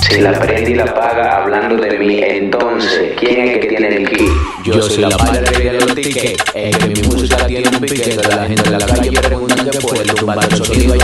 Si la prende y la apaga hablando de mí, entonces, ¿quién es el que tiene el key? Yo soy la bala de los tickets. Es que mi música tiene un piquete. La gente de la calle preguntan qué fue. Tumbando el sonido allá